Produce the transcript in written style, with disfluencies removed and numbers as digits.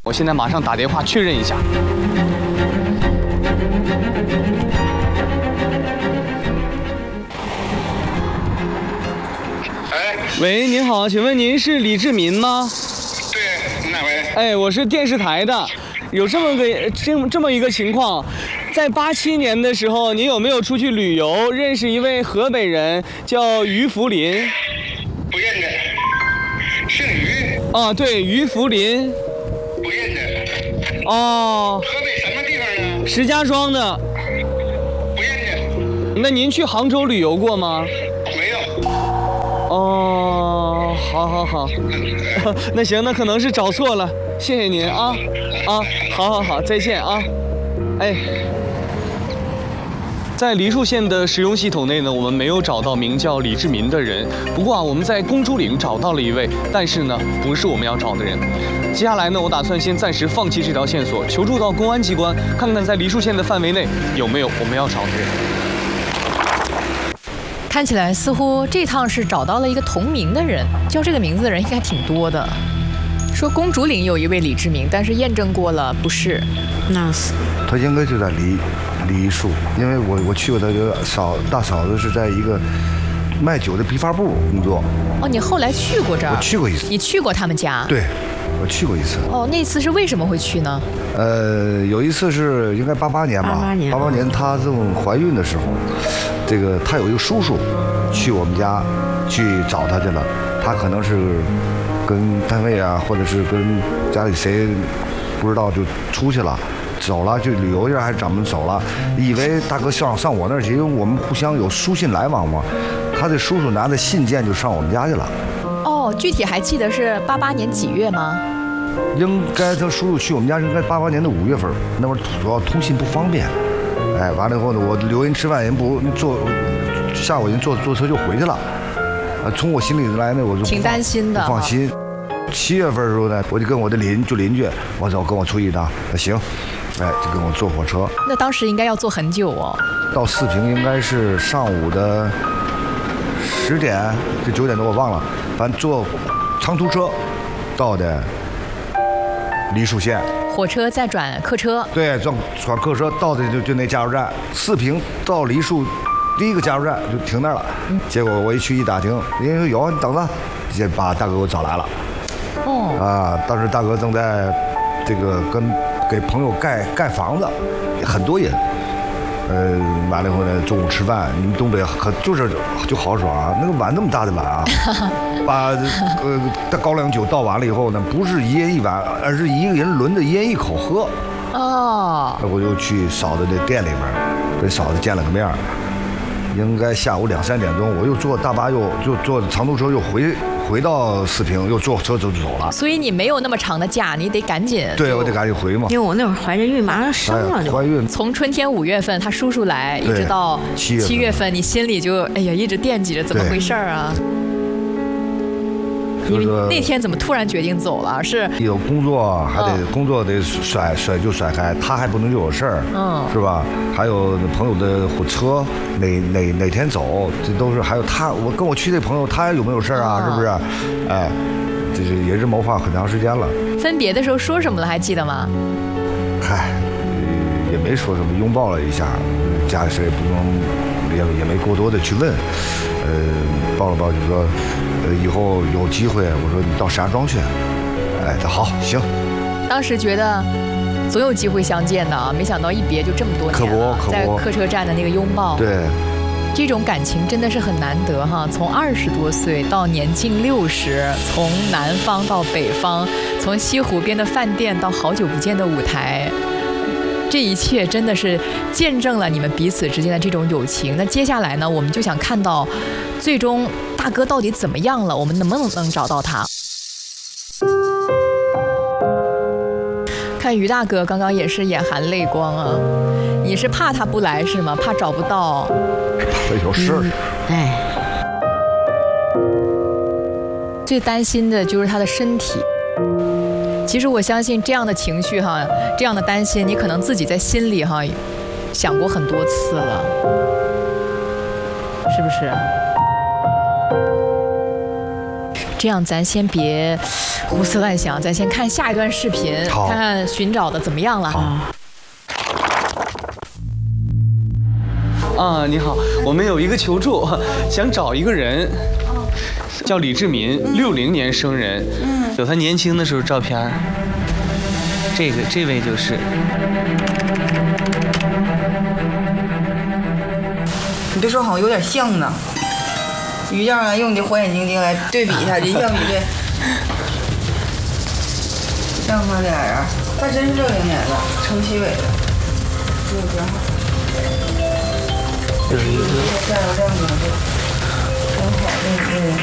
我现在马上打电话确认一下。 哎， 喂，您好，请问您是李志民吗？ 对，哪位？ 哎，我是电视台的，有这么一个情况，在87年的时候，您有没有出去旅游，认识一位河北人叫于福林？ 不认得，姓于。 啊，对，于福林。 不认得。 哦。 河北什么地方呢？ 石家庄的。 不认得。 那您去杭州旅游过吗？ 没有。 哦，好，那行，那可能是找错了，谢谢您啊，好，再见啊，哎。在梨树县的石用系统内呢，我们没有找到名叫李志民的人。不过我们在公主岭找到了一位，但是呢，不是我们要找的人。接下来呢，我打算先暂时放弃这条线索，求助到公安机关，看看在梨树县的范围内有没有我们要找的人。 看起来似乎这趟是找到了一个同名的人，叫这个名字的人应该挺多的。说公主岭有一位李志明，但是验证过了不是。 那是他应该就在梨树，因为我去过他的大嫂子是在一个卖酒的批发部工作。 哦，你后来去过这儿？ 我去过一次。 你去过他们家？ 对，我去过一次。 哦，那次是为什么会去呢？ 有一次是应该88年吧，88年她正怀孕的时候，这个她有一个叔叔去我们家去找她去了，她可能是跟单位啊，或者是跟家里谁不知道就出去了。走了，就旅游去还是怎么走了？以为大哥上我那儿去，因为我们互相有书信来往嘛。他的叔叔拿着信件就上我们家去了。 哦，具体还记得是88年几月吗？ 应该他叔叔去我们家应该88年的5月份，那会儿主要通信不方便。哎，完了以后呢，我留人吃饭，人不坐，下午人坐车就回去了。从我心里来呢，我就挺担心的， 不放心。7月份的时候呢，我就跟我的邻居，我说跟我出去一趟，行。哎，就跟我坐火车。 那当时应该要坐很久哦。 到四平应该是上午的10点，就9点多我忘了，反正坐长途车到的梨树县。 火车再转客车。 对，转客车到的就那加油站，四平到梨树第一个加油站就停那儿了。结果我一去一打听，人家说有，你等着，直接把大哥给我找来了。 哦。 啊，当时大哥正在这个给朋友盖房子，很多人，完了以后呢，中午吃饭，你们东北就豪爽啊，那个碗那么大的碗啊，把高粱酒倒完了以后呢，不是一人一碗，而是一个人轮着一人一口喝。 哦。 那我就去嫂子的店里边，跟嫂子见了个面，应该下午2、3点钟，我又坐大巴就坐长途车又回到四平，又坐车就走了。 所以你没有那么长的假，你得赶紧。 对，我得赶紧回嘛。 因为我那会儿怀着孕，马上生了就。 怀孕。 从春天5月份他叔叔来，一直到7月份，你心里就哎呀一直惦记着，怎么回事啊？你那天怎么突然决定走了？是有工作，还得工作得甩开，他还不能有事儿，是吧？还有朋友的火车哪天走，这都是还有他，我跟我去的朋友他有没有事儿啊？是不是？哎，这是也是谋划很长时间了。 分别的时候说什么了？还记得吗？ 嗨，也没说什么，拥抱了一下，家里事也不能，也没过多的去问，抱了抱就说。以后有机会，我说你到石家庄去，哎，他好行。 当时觉得总有机会相见的，没想到一别就这么多年了。在客车站的那个拥抱， 对， 这种感情真的是很难得哈。从20多岁到年近60，从南方到北方，从西湖边的饭店到好久不见的舞台，这一切真的是见证了你们彼此之间的这种友情。那接下来呢，我们就想看到最终大哥到底怎么样了，我们能不能找到他？看于大哥刚刚也是眼含泪光啊，你是怕他不来是吗？怕找不到？ 怕有事儿。 哎， 最担心的就是他的身体。其实我相信这样的情绪哈，这样的担心，你可能自己在心里哈想过很多次了，是不是？这样咱先别胡思乱想，咱先看下一段视频，看看寻找的怎么样了。 啊，你好，我们有一个求助，想找一个人，叫李志民，60年生人，有他年轻的时候照片。这位就是。 你别说，好像有点像呢。于酱啊，用你的火眼金睛来对比一下，人像比对，像他脸啊，他真是正经脸的，撑起尾的，这个挺好。就是一个。这样子就挺好，对。